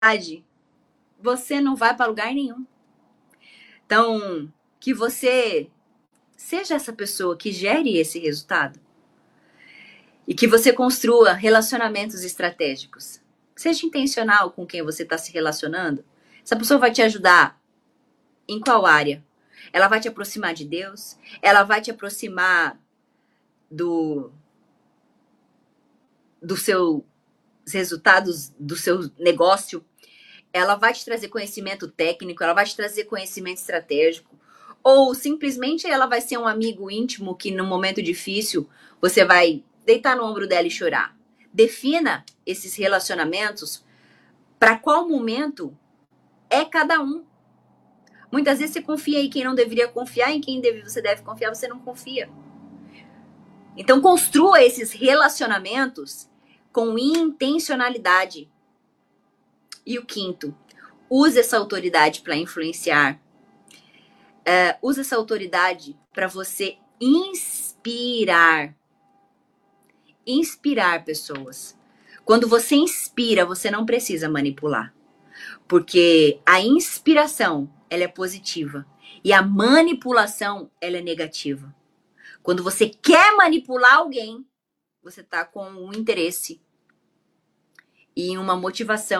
você não vai para lugar nenhum. Então, que você seja essa pessoa que gere esse resultado e que você construa relacionamentos estratégicos. Seja intencional com quem você está se relacionando. Essa pessoa vai te ajudar em qual área? Ela vai te aproximar de Deus? Ela vai te aproximar dos seus resultados, do seu negócio? Ela vai te trazer conhecimento técnico? Ela vai te trazer conhecimento estratégico? Ou simplesmente ela vai ser um amigo íntimo que no momento difícil você vai deitar no ombro dela e chorar? Defina esses relacionamentos para qual momento é cada um. Muitas vezes você confia em quem não deveria confiar, em quem você deve confiar, você não confia. Então construa esses relacionamentos com intencionalidade. E o quinto, use essa autoridade para influenciar. Use essa autoridade para você inspirar. Inspirar pessoas. Quando você inspira, você não precisa manipular. Porque a inspiração, ela é positiva. E a manipulação, ela é negativa. Quando você quer manipular alguém, você está com um interesse e uma motivação